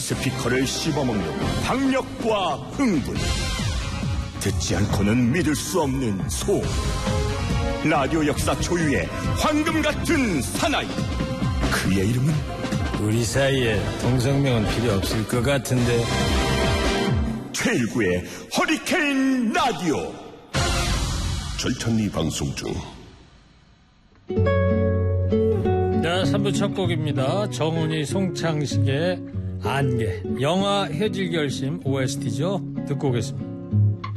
스피커를 씹어먹는 박력과 흥분, 듣지 않고는 믿을 수 없는 소음, 라디오 역사 초유의 황금 같은 사나이. 그의 이름은 우리 사이에 동성명은 필요 없을 것 같은데. 최일구의 허리케인 라디오. 절찬리 방송 중. 자, 3부 첫 곡입니다. 정훈이 송창식의 안개, 영화 해질결심 OST죠. 듣고 오겠습니다.